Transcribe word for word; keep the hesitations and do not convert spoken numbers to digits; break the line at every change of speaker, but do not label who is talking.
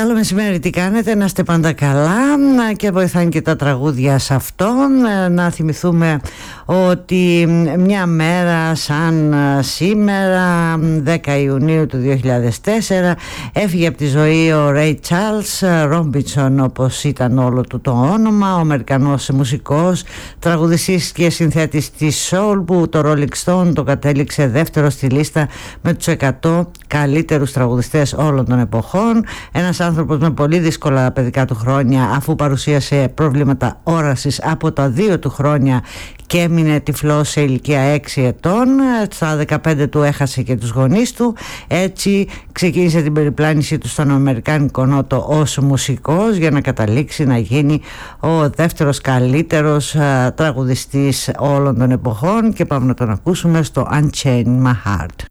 Καλό μεσημέρι, τι κάνετε, να είστε πάντα καλά και βοηθάνε και τα τραγούδια σε αυτόν. Να θυμηθούμε ότι μια μέρα σαν σήμερα, δέκα Ιουνίου του δύο χιλιάδες τέσσερα, έφυγε από τη ζωή ο Ray Charles Robinson, όπως ήταν όλο του το όνομα, ο Αμερικανός μουσικός, τραγουδιστής και συνθέτης της soul, που το Rolling Stone το κατέληξε δεύτερο στη λίστα με τους εκατό καλύτερους τραγουδιστές όλων των εποχών. Ένας άνθρωπος με πολύ δύσκολα παιδικά του χρόνια, αφού παρουσίασε προβλήματα όρασης από τα δύο του χρόνια και έμεινε τυφλός σε ηλικία έξι ετών. Στα δεκαπέντε του έχασε και τους γονείς του. Έτσι ξεκίνησε την περιπλάνησή του στον Αμερικάνικο Νότο ως μουσικός, για να καταλήξει να γίνει ο δεύτερος καλύτερος α, τραγουδιστής όλων των εποχών. Και πάμε να τον ακούσουμε στο Unchain My Heart.